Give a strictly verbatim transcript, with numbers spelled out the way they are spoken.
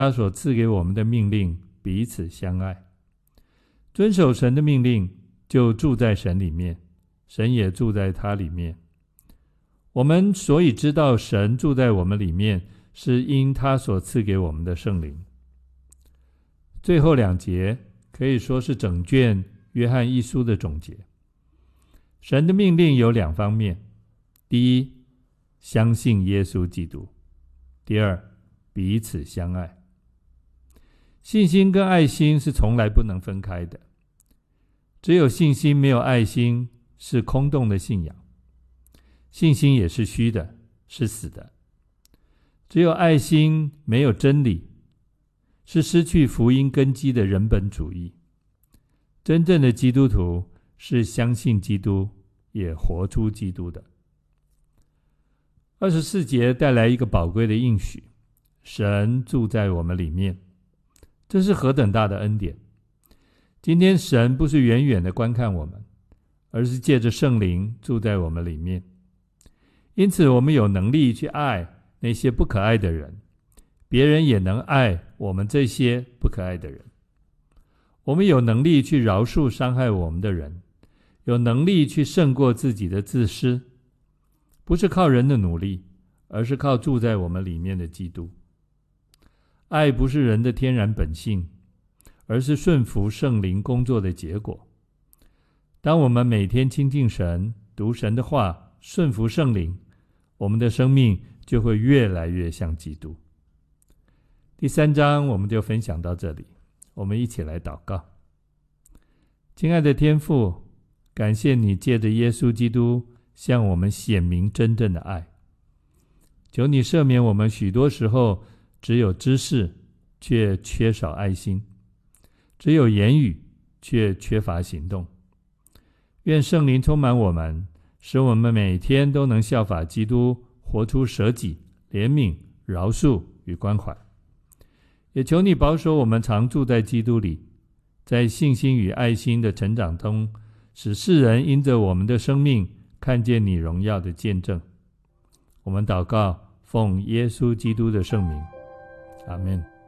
他所赐给我们的命令，彼此相爱。遵守神的命令，就住在神里面，神也住在他里面。我们所以知道神住在我们里面，是因他所赐给我们的圣灵。最后两节可以说是整卷约翰一书的总结。神的命令有两方面：第一，相信耶稣基督；第二，彼此相爱。信心跟爱心是从来不能分开的，只有信心没有爱心是空洞的信仰，信心也是虚的，是死的。只有爱心没有真理，是失去福音根基的人本主义。真正的基督徒是相信基督，也活出基督的。二十四节带来一个宝贵的应许，神住在我们里面，这是何等大的恩典！今天神不是远远的观看我们，而是借着圣灵住在我们里面。因此我们有能力去爱那些不可爱的人，别人也能爱我们这些不可爱的人。我们有能力去饶恕伤害我们的人，有能力去胜过自己的自私，不是靠人的努力，而是靠住在我们里面的基督。爱不是人的天然本性，而是顺服圣灵工作的结果。当我们每天亲近神，读神的话，顺服圣灵，我们的生命就会越来越像基督。第三章我们就分享到这里，我们一起来祷告。亲爱的天父，感谢你借着耶稣基督向我们显明真正的爱，求你赦免我们许多时候只有知识却缺少爱心，只有言语却缺乏行动。愿圣灵充满我们，使我们每天都能效法基督，活出舍己、怜悯、饶恕与关怀。也求你保守我们常住在基督里，在信心与爱心的成长中，使世人因着我们的生命看见你荣耀的见证。我们祷告，奉耶稣基督的圣名，阿们。